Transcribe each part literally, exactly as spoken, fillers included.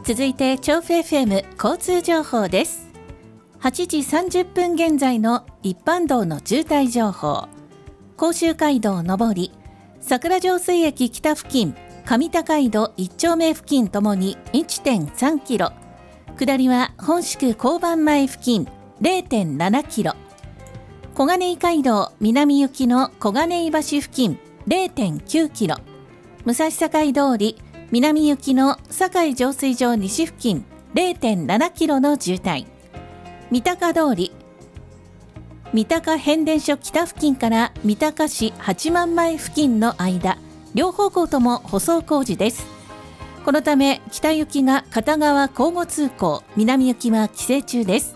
続いて調布 エフエム 交通情報です。はちじさんじゅっぷん現在の一般道の渋滞情報。甲州街道上り桜上水駅北付近、上高井戸一丁目付近ともに いってんさんキロ、下りは本宿交番前付近 れいてんななキロ、小金井街道南行きの小金井橋付近 れいてんきゅうキロ、武蔵境通り南行きの境浄水場西付近 れいてんななキロの渋滞、三鷹通り三鷹変電所北付近から三鷹市八幡前付近の間、両方向とも舗装工事です。このため北行きが片側交互通行、南行きは規制中です。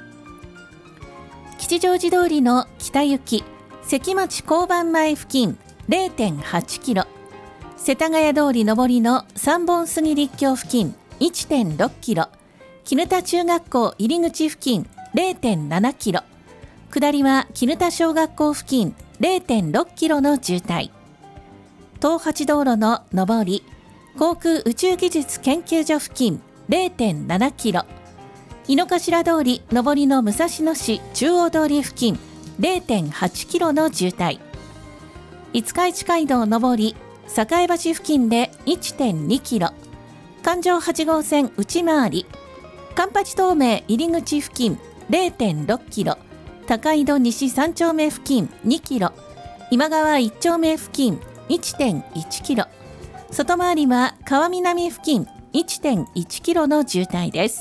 吉祥寺通りの北行き関町交番前付近 れいてんはちキロ、世田谷通り上りの三本杉立橋付近 いってんろっキロ、絹田中学校入り口付近 れいてんななキロ、下りは絹田小学校付近 れいてんろっキロの渋滞。東八道路の上り航空宇宙技術研究所付近 れいてんななキロ、井の頭通り上りの武蔵野市中央通り付近 れいてんはちキロの渋滞。五日市街道上り栄橋付近で いってんにキロ、環状はち号線内回り環八東名入り口付近 れいてんろっキロ、高井戸西三丁目付近にキロ、今川一丁目付近 いってんいちキロ、外回りは川南付近 いってんいちキロの渋滞です。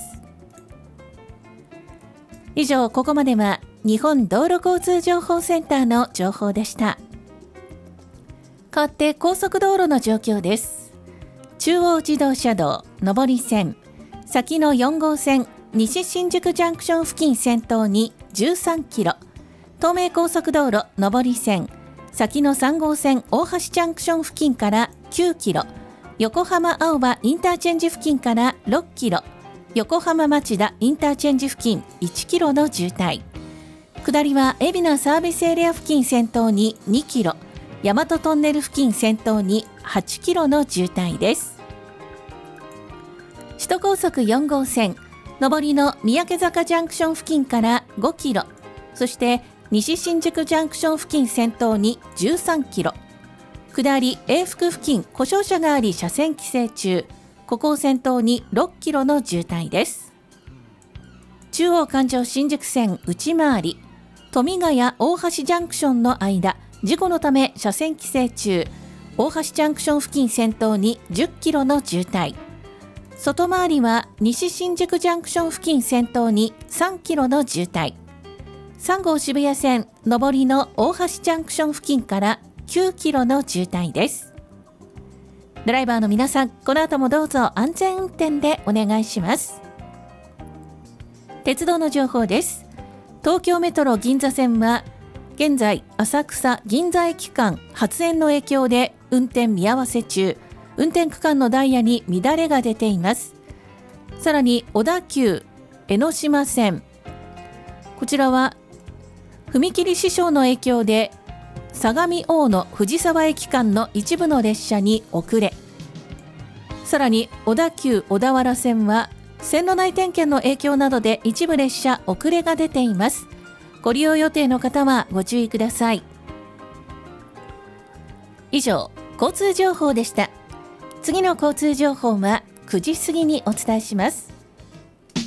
以上、ここまでは日本道路交通情報センターの情報でした。変わって高速道路の状況です。中央自動車道上り線先のよん号線西新宿ジャンクション付近先頭にじゅうさんキロ、東名高速道路上り線先のさん号線大橋ジャンクション付近からきゅうキロ、横浜青葉インターチェンジ付近からろっキロ、横浜町田インターチェンジ付近いちキロの渋滞。下りは海老名サービスエリア付近先頭ににキロ、大和トンネル付近先頭にはちキロの渋滞です。首都高速よん号線上りの三宅坂ジャンクション付近からごキロ、そして西新宿ジャンクション付近先頭にじゅうさんキロ、下り永福付近故障車があり車線規制中、ここを先頭にろっキロの渋滞です。中央環状新宿線内回り富ヶ谷大橋ジャンクションの間、事故のため車線規制中、大橋ジャンクション付近先頭にじゅっキロの渋滞。外回りは西新宿ジャンクション付近先頭にさんキロの渋滞。さん号渋谷線上りの大橋ジャンクション付近からきゅうキロの渋滞です。ドライバーの皆さん、この後もどうぞ安全運転でお願いします。鉄道の情報です。東京メトロ銀座線は現在浅草銀座駅間発煙の影響で運転見合わせ中、運転区間のダイヤに乱れが出ています。さらに小田急江ノ島線、こちらは踏切支障の影響で相模大野藤沢駅間の一部の列車に遅れ、さらに小田急小田原線は線路内点検の影響などで一部列車遅れが出ています。ご利用予定の方はご注意ください。以上、交通情報でした。次の交通情報はくじ過ぎにお伝えします。